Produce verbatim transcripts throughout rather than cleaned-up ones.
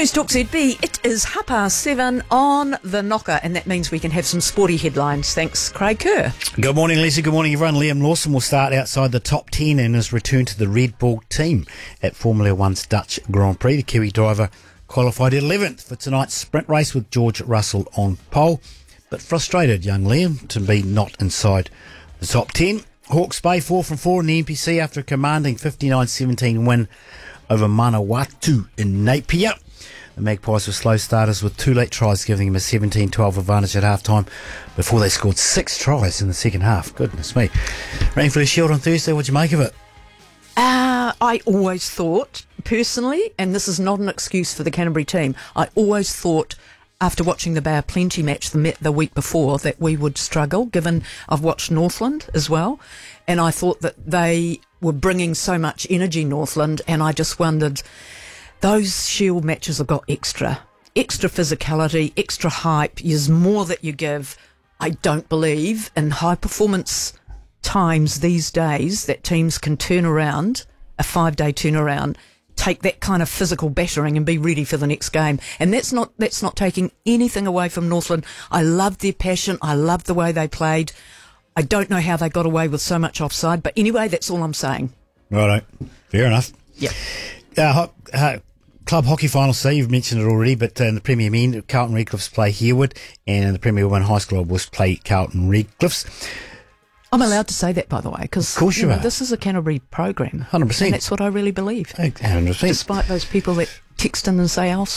News Talk Z B, it is half past seven on the knocker, and that means we can have some sporty headlines. Thanks, Craig Kerr. Good morning, Lisa. Good morning, everyone. Liam Lawson will start outside the top ten in his return to the Red Bull team at Formula One's Dutch Grand Prix. The Kiwi driver qualified eleventh for tonight's sprint race with George Russell on pole, but frustrated young Liam to be not inside the top ten. Hawke's Bay four from four in the N P C after a commanding fifty-nine seventeen win over Manawatu in Napier. The Magpies were slow starters with two late tries, giving them a seventeen twelve advantage at half-time before they scored six tries in the second half. Goodness me. Rainford Shield on Thursday, what'd you make of it? Uh, I always thought, personally, and this is not an excuse for the Canterbury team, I always thought after watching the Bay of Plenty match the, the week before that we would struggle, given I've watched Northland as well, and I thought that they were bringing so much energy, Northland, and I just wondered, those Shield matches have got extra, extra physicality, extra hype. There's more that you give. I don't believe in high performance times these days that teams can turn around, a five-day turnaround, take that kind of physical battering and be ready for the next game. And that's not that's not taking anything away from Northland. I loved their passion. I loved the way they played. I don't know how they got away with so much offside, but anyway, that's all I'm saying. Righto. Fair enough. Yeah. Uh, uh, Club hockey finals today, you've mentioned it already, but uh, in the Premier Men, Carlton Redcliffs play Harewood, and in the Premier Women High School Boys play Carlton Redcliffs. I'm allowed to say that, by the way, because you you know, are. this is a Canterbury program. one hundred percent. And that's what I really believe. one hundred percent. Despite those people that text in and say else.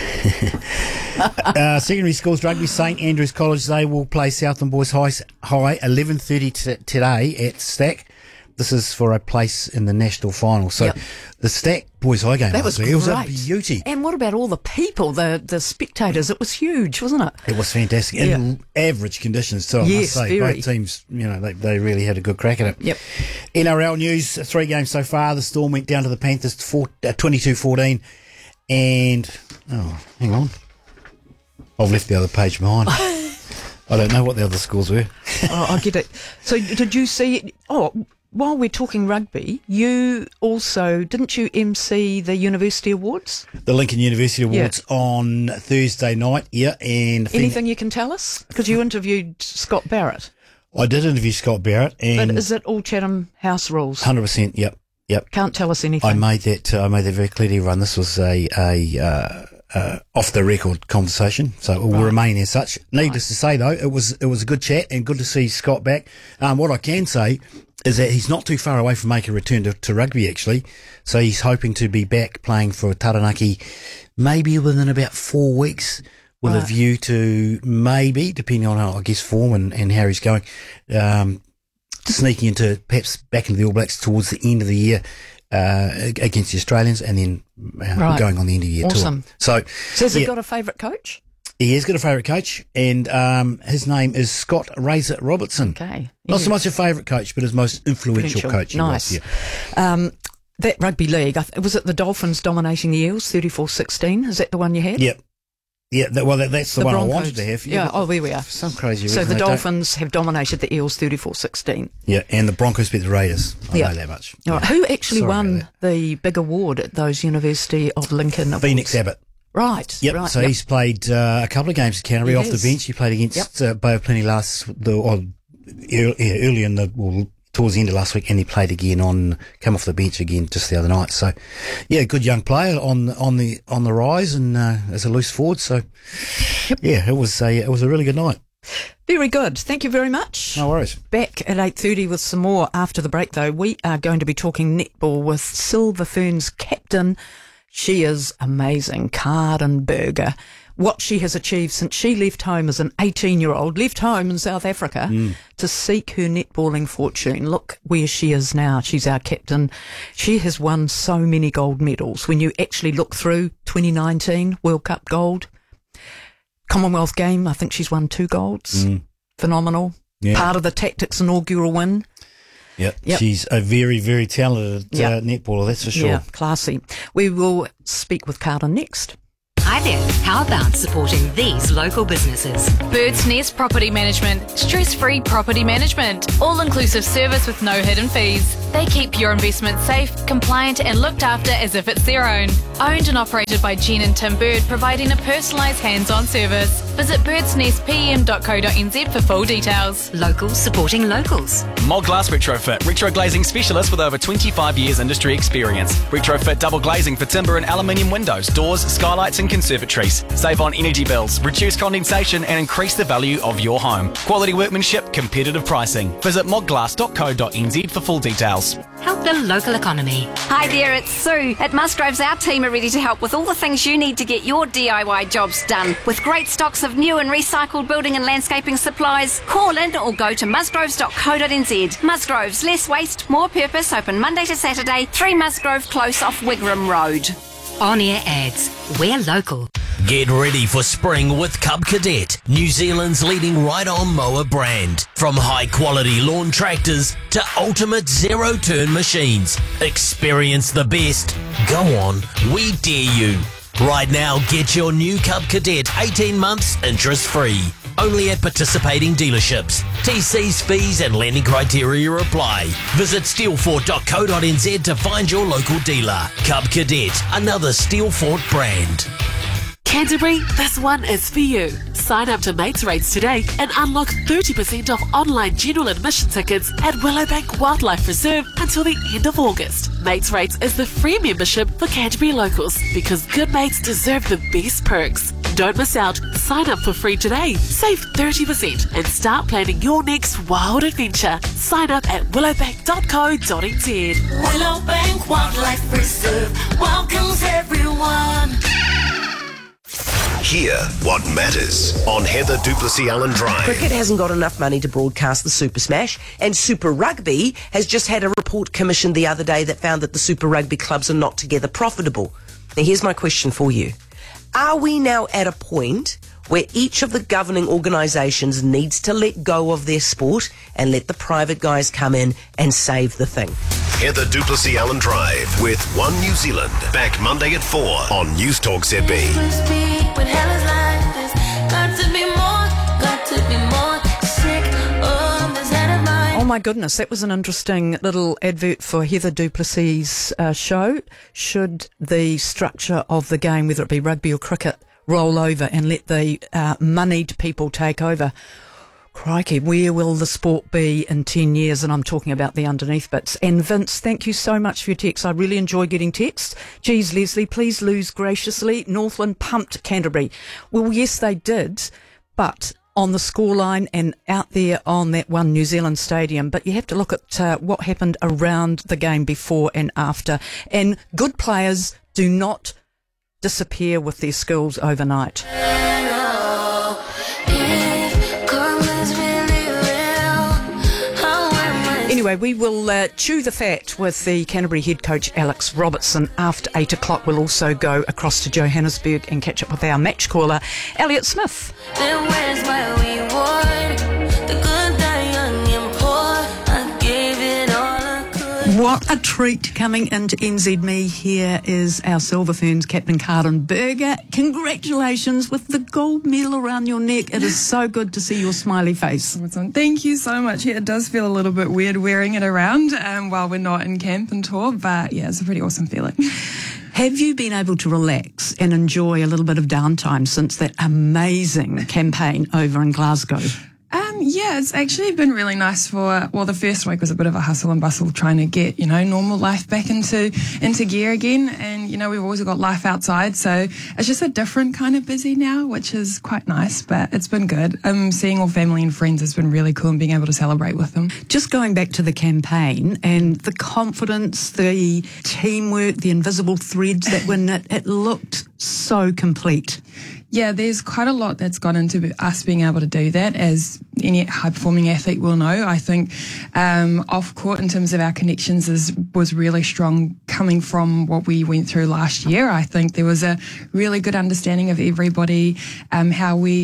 uh, secondary schools rugby, St Andrews College, they will play Southland Boys High, High eleven thirty t- today at Stack. This is for a place in the national final. So Yep. the Stack Boys High game, That was it was a great. beauty. And what about all the people, the the spectators? It was huge, wasn't it? It was fantastic. Yeah. In average conditions too, I Yes, must say. very. Both teams, you know, they, they really had a good crack at it. Yep. N R L news, three games so far. The Storm went down to the Panthers twenty-two fourteen. And, oh, hang on. I've left the other page behind. I don't know what the other scores were. Oh, I get it. So did you see, oh, while we're talking rugby, you also, didn't you M C the University Awards? The Lincoln University Yeah. Awards on Thursday night, yeah. And Anything you can tell us? Because you interviewed Scott Barrett. I did interview Scott Barrett, and But is it all Chatham House rules? one hundred percent, yep, yep. Can't tell us anything. I made that. Uh, I made that very clear to everyone. This was a a uh, uh, off the record conversation, so it will Right. remain as such. Needless to say, though, it was it was a good chat and good to see Scott back. Um, what I can say is that he's not too far away from making a return to, to rugby, actually. So he's hoping to be back playing for Taranaki, maybe within about four weeks, with Right. a view to maybe, depending on how I guess form and, and how he's going. Um, sneaking into perhaps back into the All Blacks towards the end of the year uh, against the Australians, and then uh, Right. going on the end of the year Awesome. tour. So, So has he yeah, got a favourite coach? he has got a favourite coach, and um, his name is Scott Razor Robertson. Okay. Not so much a favourite coach, but his most influential, Influential. coach. he Nice. was, yeah. Um, that rugby league, I th- was it the Dolphins dominating the Eels, thirty-four sixteen? Is that the one you had? Yep. Yeah, that, well, that, that's the, The one Broncos. I wanted to have. Yeah, oh, there we are. For some crazy So reason. the they don't- Dolphins have dominated the Eels thirty-four sixteen. Yeah, and the Broncos beat the Raiders. I Yeah. know that much. All right. Yeah. Who actually Sorry won about the big award at those University of Lincoln awards? Phoenix Abbott. Right. Yep. Right. So yep. he's played uh, a couple of games at Canterbury He off has. the bench. He played against uh, Bay of Plenty last the or early, yeah, early in the well, towards the end of last week, and he played again on come off the bench again just the other night. So yeah, good young player on on the on the rise and uh, as a loose forward. So yeah, it was a it was a really good night. Very good. Thank you very much. No worries. Back at eight thirty with some more after the break, though. We are going to be talking netball with Silver Ferns captain. She is amazing, Karen Berger. What she has achieved since she left home as an eighteen-year-old, left home in South Africa Mm. to seek her netballing fortune. Look where she is now. She's our captain. She has won so many gold medals. When you actually look through twenty nineteen World Cup gold, Commonwealth game, I think she's won two golds. Mm. Phenomenal. Yeah. Part of the Tactics inaugural win. Yep. Yep. She's a very, very talented uh, Yep. netballer, that's for sure. Yeah, classy. We will speak with Carter next. Hi there. How about supporting these local businesses? Bird's Nest Property Management. Stress-free property management. All-inclusive service with no hidden fees. They keep your investment safe, compliant and looked after as if it's their own. Owned and operated by Jen and Tim Bird, providing a personalised hands-on service. Visit birds nest p m dot co dot n z for full details. Locals supporting locals. Mod Glass Retrofit, retro glazing specialist with over twenty-five years industry experience. Retrofit double glazing for timber and aluminium windows, doors, skylights and conservatories. Save on energy bills, reduce condensation and increase the value of your home. Quality workmanship, competitive pricing. Visit mod glass dot co dot n z for full details. Help the local economy. Hi there, it's Sue. At Musgroves, our team are ready to help with all the things you need to get your D I Y jobs done. With great stocks of new and recycled building and landscaping supplies, call in or go to musgroves dot co dot n z. Musgroves, less waste, more purpose, open Monday to Saturday, three Musgrove Close off Wigram Road. On-air ads. We're local. Get ready for spring with Cub Cadet, New Zealand's leading ride-on mower brand. From high-quality lawn tractors to ultimate zero-turn machines. Experience the best. Go on, we dare you. Right now, get your new Cub Cadet eighteen months interest-free. Only at participating dealerships. T Cs, fees and lending criteria apply. Visit steelfort dot co dot n z to find your local dealer. Cub Cadet, another Steelfort brand. Canterbury, this one is for you. Sign up to Mates Rates today and unlock thirty percent off online general admission tickets at Willowbank Wildlife Reserve until the end of August. Mates Rates is the free membership for Canterbury locals because good mates deserve the best perks. Don't miss out. Sign up for free today. Save thirty percent and start planning your next wild adventure. Sign up at willowbank dot co dot n z. Willowbank Wildlife Reserve welcomes everyone. Hear what matters on Heather Duplessis Allen Drive. Cricket hasn't got enough money to broadcast the Super Smash, and Super Rugby has just had a report commissioned the other day that found that the Super Rugby clubs are not together profitable. Now here's my question for you. Are we now at a point where each of the governing organisations needs to let go of their sport and let the private guys come in and save the thing? Heather Duplessis Allen Drive with One New Zealand. Back Monday at four on News Talk Z B. Oh my goodness, that was an interesting little advert for Heather Duplessis' uh, show. Should the structure of the game, whether it be rugby or cricket, roll over and let the uh, moneyed people take over? Crikey, where will the sport be in ten years? And I'm talking about the underneath bits. And Vince, thank you so much for your text. I really enjoy getting texts. Geez, Leslie, please lose graciously. Northland pumped Canterbury. Well, yes, they did, but on the scoreline and out there on that One New Zealand stadium. But you have to look at uh, what happened around the game before and after. And good players do not disappear with their skills overnight. Anyway, we will uh, chew the fat with the Canterbury head coach Alex Robertson. After eight o'clock, we'll also go across to Johannesburg and catch up with our match caller, Elliot Smith. Then where's where we won? The good, the young and poor. I gave it all I could. What a treat coming into N Z M E. Here is our Silver Ferns captain, Karen Berger. Congratulations with the gold medal around your neck. It is so good to see your smiley face. Thank you so much. Yeah, it does feel a little bit weird wearing it around um, while we're not in camp and tour, but yeah, it's a pretty awesome feeling. Have you been able to relax and enjoy a little bit of downtime since that amazing campaign over in Glasgow? Um, yeah, it's actually been really nice for, well, the first week was a bit of a hustle and bustle trying to get, you know, normal life back into, into gear again. And, you know, we've always got life outside. So it's just a different kind of busy now, which is quite nice, but it's been good. Um, seeing all family and friends has been really cool and being able to celebrate with them. Just going back to the campaign and the confidence, the teamwork, the invisible threads that were knit, it looked so complete. Yeah, there's quite a lot that's gone into us being able to do that, as any high-performing athlete will know. I think um, off-court, in terms of our connections, is, was really strong coming from what we went through last year. I think there was a really good understanding of everybody, um, how we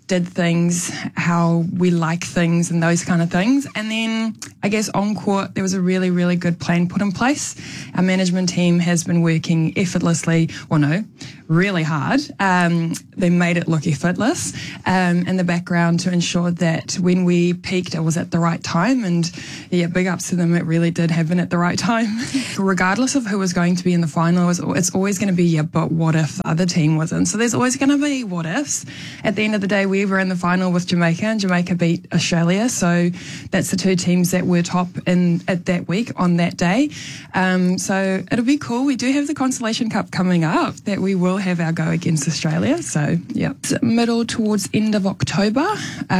did things, how we like things and those kind of things. And then I guess on court, there was a really, really good plan put in place. Our management team has been working effortlessly, or no, really hard. Um, they made it look effortless um, in the background to ensure that when we peaked, it was at the right time. And yeah, big ups to them. It really did happen at the right time. Regardless of who was going to be in the final, it's always going to be, yeah, but what if the other team wasn't? So there's always going to be what ifs. At the end of the day, we were in the final with Jamaica, and Jamaica beat Australia. So that's the two teams that were top in at that week on that day. Um, so it'll be cool. We do have the Constellation Cup coming up that we will have our go against Australia. So yeah, it's middle towards end of October.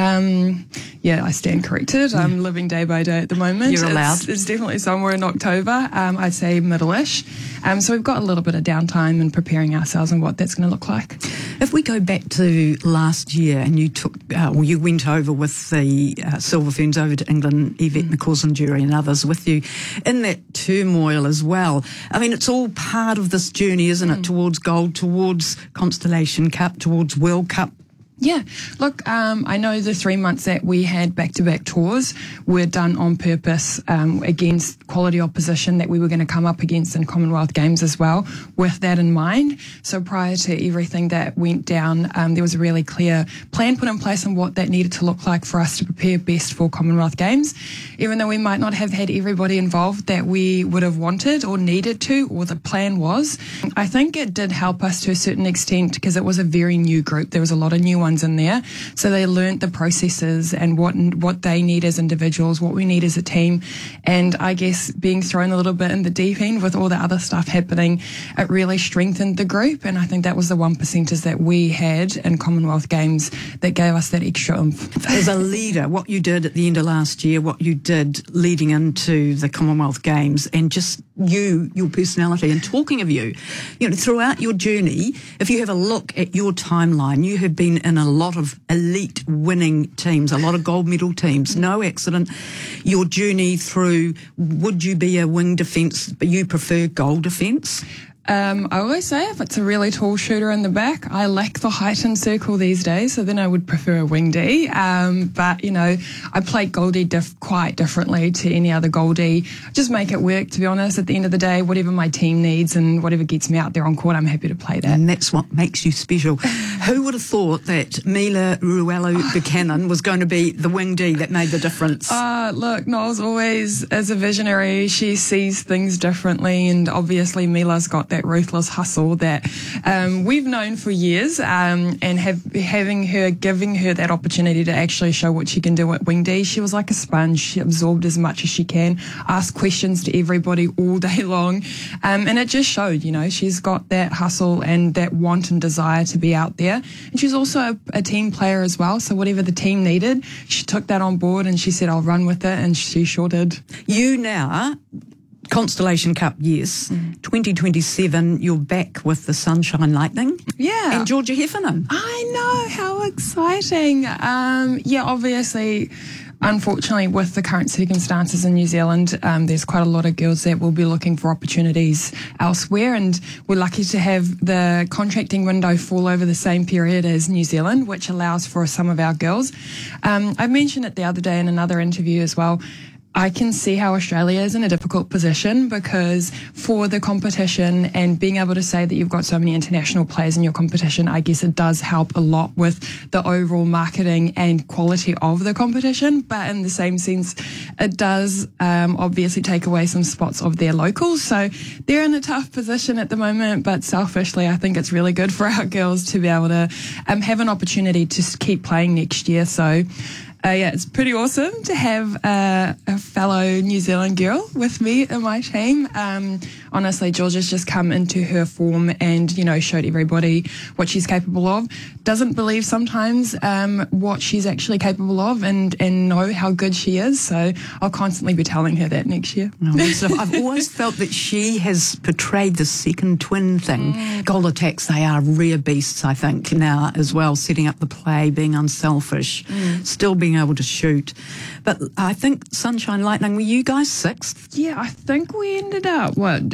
Um, yeah, I stand corrected. I'm living day by day at the moment. You're allowed. It's, it's definitely somewhere in October. Um, I'd say middle-ish. Um, so we've got a little bit of downtime and preparing ourselves and what that's going to look like. If we go back to last year and you took, uh, well, you went over with the uh, Silver Ferns over to England, Yvette mm. McCausland-Jury and others with you in that turmoil as well. I mean, it's all part of this journey, isn't it, mm. towards gold, towards Constellation Cup, towards World Cup. Yeah, look, um, I know the three months that we had back-to-back tours were done on purpose um, against quality opposition that we were going to come up against in Commonwealth Games as well, with that in mind. So prior to everything that went down, um, there was a really clear plan put in place on what that needed to look like for us to prepare best for Commonwealth Games. Even though we might not have had everybody involved that we would have wanted or needed to, or the plan was, I think it did help us to a certain extent because it was a very new group. There was a lot of new ones in there, so they learnt the processes and what what they need as individuals, what we need as a team. And I guess being thrown a little bit in the deep end with all the other stuff happening, it really strengthened the group. And I think that was the one percenters that we had in Commonwealth Games that gave us that extra oomph. As a leader, what you did at the end of last year, what you did leading into the Commonwealth Games, and just you, your personality, and talking of you, you know, throughout your journey, if you have a look at your timeline, you have been in a lot of elite winning teams, a lot of gold medal teams, no accident. Your journey through, would you be a wing defence, but you prefer goal defence? Um, I always say if it's a really tall shooter in the back, I lack the height and circle these days, so then I would prefer a wing D. Um, but, you know, I play Goldie diff- quite differently to any other Goldie. Just make it work, to be honest. At the end of the day, whatever my team needs and whatever gets me out there on court, I'm happy to play that. And that's what makes you special. Who would have thought that Mila Ruelu-Buchanan was going to be the wing D that made the difference? Uh, look, Noel's always, as a visionary, she sees things differently, and obviously Mila's got that that ruthless hustle that um, we've known for years, um, and have, having her, giving her that opportunity to actually show what she can do at Wing D. She was like a sponge. She absorbed as much as she can, asked questions to everybody all day long, um, and it just showed, you know, she's got that hustle and that want and desire to be out there. And she's also a, a team player as well, so whatever the team needed, she took that on board and she said, I'll run with it, and she sure did. You now... Constellation Cup, yes. Mm. twenty twenty-seven, you're back with the Sunshine Lightning. Yeah. And Georgia Heffernan. I know, how exciting. Um, yeah, obviously, unfortunately, with the current circumstances in New Zealand, um, there's quite a lot of girls that will be looking for opportunities elsewhere, and we're lucky to have the contracting window fall over the same period as New Zealand, which allows for some of our girls. Um, I mentioned it the other day in another interview as well. I can see how Australia is in a difficult position because for the competition and being able to say that you've got so many international players in your competition, I guess it does help a lot with the overall marketing and quality of the competition. But in the same sense, it does um, obviously take away some spots of their locals. So they're in a tough position at the moment, but selfishly, I think it's really good for our girls to be able to um, have an opportunity to keep playing next year. So Uh, yeah, it's pretty awesome to have uh, a fellow New Zealand girl with me in my team. Um, honestly, Georgia's just come into her form and, you know, showed everybody what she's capable of. Doesn't believe sometimes um, what she's actually capable of and, and know how good she is. So I'll constantly be telling her that next year. No, so I've always felt that she has portrayed the second twin thing. Mm. Goal attacks, they are rare beasts, I think, now as well, setting up the play, being unselfish, mm. still being able to shoot. But I think Sunshine Lightning, were you guys sixth? Yeah, I think we ended up, what,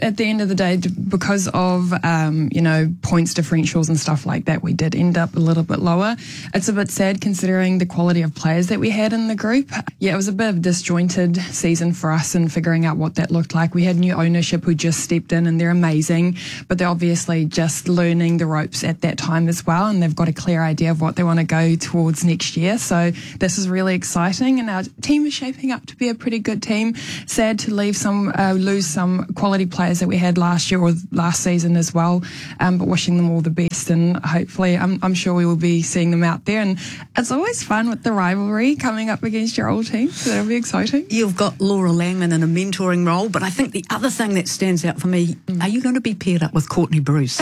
at the end of the day, d- because of, um, you know, points differentials and stuff like that, we did end up a little bit lower. It's a bit sad considering the quality of players that we had in the group. Yeah, it was a bit of a disjointed season for us in figuring out what that looked like. We had new ownership who just stepped in and they're amazing, but they're obviously just learning the ropes at that time as well, and they've got a clear idea of what they want to go towards next year. So this is really exciting, and our team is shaping up to be a pretty good team. Sad to leave some, uh, lose some quality players that we had last year or last season as well, um, but wishing them all the best, and hopefully I'm, I'm sure we will be seeing them out there. And it's always fun with the rivalry coming up against your old team, so that'll be exciting. You've got Laura Langman in a mentoring role, but I think the other thing that stands out for me, mm. are you going to be paired up with Courtney Bruce?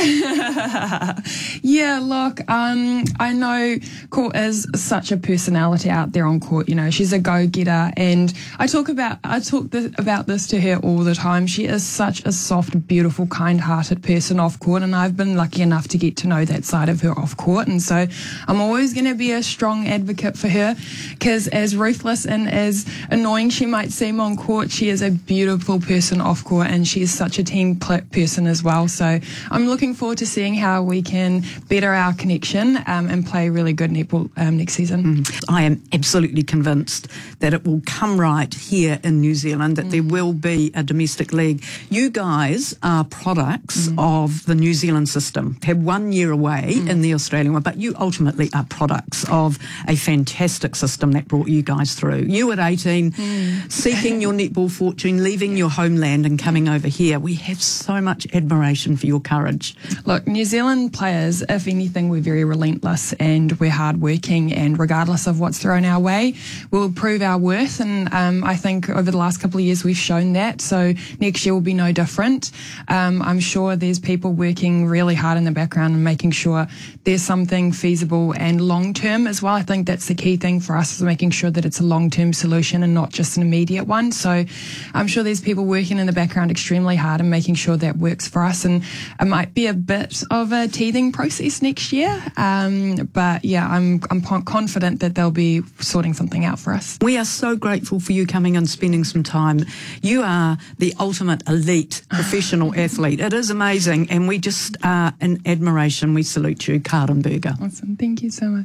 Yeah, look, um, I know Court is such a personality out there on court. You know, she's a go-getter, and I talk about I talk th- about this to her all the time. She is such a soft, beautiful, kind-hearted person off court, and I've been lucky enough to get to know that side of her off court, and so I'm always going to be a strong advocate for her, because as ruthless and as annoying she might seem on court, she is a beautiful person off court, and she is such a team pl- person as well. So I'm looking forward to seeing how we can better our connection um, and play really good netball um, next season. Mm. I am absolutely convinced that it will come right here in New Zealand, that mm. there will be a domestic league. You guys are products mm. of the New Zealand system. Had one year away mm. in the Australian one, but you ultimately are products of a fantastic system that brought you guys through. You at eighteen, mm. seeking your netball fortune, leaving your homeland and coming over here. We have so much admiration for your courage. Look, New Zealand players, if anything, we're very relentless and we're hardworking, and regardless of what's thrown our way, we'll prove our worth, and um, I think over the last couple of years we've shown that, so next year will be no different. Um, I'm sure there's people working really hard in the background and making sure there's something feasible and long-term as well. I think that's the key thing for us, is making sure that it's a long-term solution and not just an immediate one. So I'm sure there's people working in the background extremely hard and making sure that works for us, and it might be a bit of a teething process next year, um, but yeah, I'm, I'm confident that they'll be sorting something out for us. We are so grateful for you coming and spending some time. You are the ultimate elite professional athlete. It is amazing, and we just are in admiration. We salute you, Kardenberger. Awesome. Thank you so much.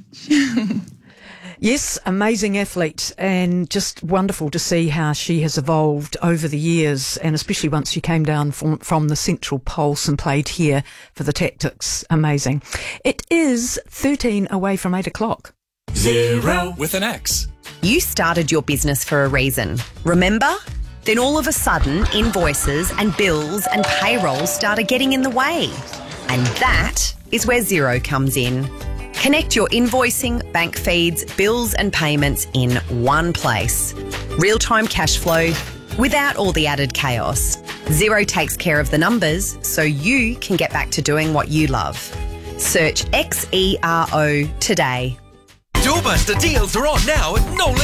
Yes, amazing athlete, and just wonderful to see how she has evolved over the years, and especially once you came down from, from the Central Pulse and played here for the Tactics. Amazing. It is thirteen away from eight o'clock. Zero with an X. You started your business for a reason, remember? Then all of a sudden, invoices and bills and payroll started getting in the way. And that is where Xero comes in. Connect your invoicing, bank feeds, bills and payments in one place. Real-time cash flow without all the added chaos. Xero takes care of the numbers so you can get back to doing what you love. Search X E R O today. Doorbuster deals are on now at Nolan